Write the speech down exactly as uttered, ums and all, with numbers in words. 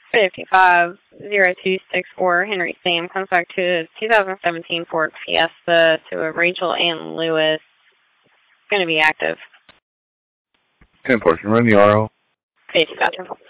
fifty-five zero two six four Henry Sam comes back to a two thousand seventeen Ford Fiesta to a Rachel Ann Lewis. Going to be active. ten portion. Run the R O. fifty-five.